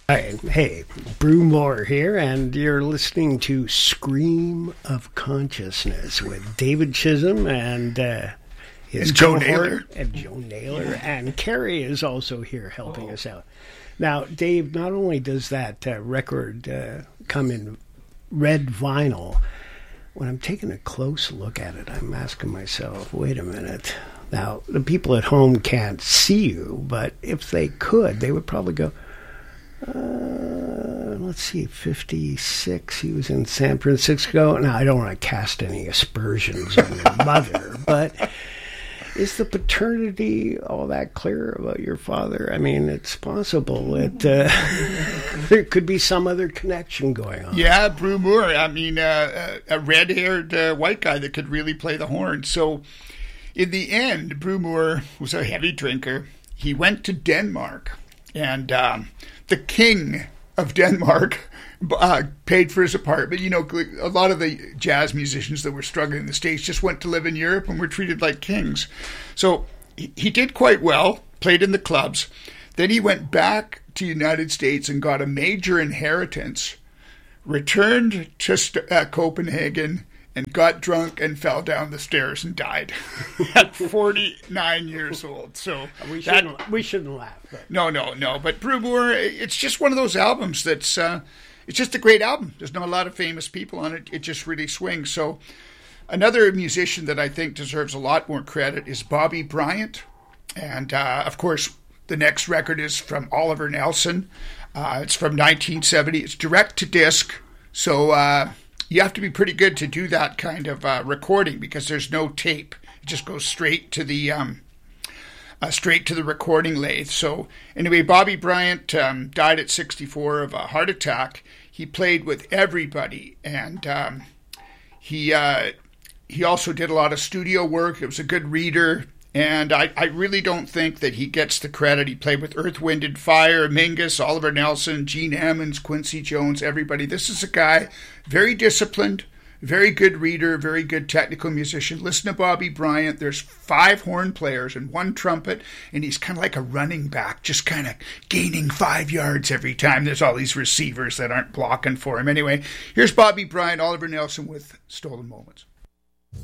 Hi, hey, Brew Moore here, and you're listening to Scream of Consciousness with David Chisholm and his Joe Naylor. And Joe Naylor, and Carrie is also here helping us out. Now, Dave, not only does that record come in red vinyl, when I'm taking a close look at it, I'm asking myself, wait a minute. Now, the people at home can't see you, but if they could, they would probably go, let's see, 56. He was in San Francisco. Now, I don't want to cast any aspersions on your mother, but is the paternity all that clear about your father? I mean, it's possible that there could be some other connection going on. Yeah, Brew Moore. I mean, a red-haired white guy that could really play the horn. So, in the end, Brew Moore was a heavy drinker. He went to Denmark, and the king of Denmark paid for his apartment. You know, a lot of the jazz musicians that were struggling in the States just went to live in Europe and were treated like kings. So he did quite well, played in the clubs. Then he went back to the United States and got a major inheritance, returned to Copenhagen, and got drunk and fell down the stairs and died at 49 years old. So we shouldn't laugh. But. No. But Brew Moore, it's just one of those albums that's it's just a great album. There's not a lot of famous people on it. It just really swings. So another musician that I think deserves a lot more credit is Bobby Bryant. And, of course, the next record is from Oliver Nelson. It's from 1970. It's direct to disc. So you have to be pretty good to do that kind of recording because there's no tape. It just goes straight to the recording lathe. So anyway, Bobby Bryant died at 64 of a heart attack. He played with everybody, and he also did a lot of studio work. He was a good reader, and I really don't think that he gets the credit. He played with Earth, Wind and Fire, Mingus, Oliver Nelson, Gene Ammons, Quincy Jones, everybody. This is a guy, very disciplined, very good reader, very good technical musician. Listen to Bobby Bryant. There's 5 horn players and 1 trumpet, and he's kind of like a running back, just kind of gaining 5 yards every time. There's all these receivers that aren't blocking for him. Anyway, here's Bobby Bryant, Oliver Nelson with Stolen Moments.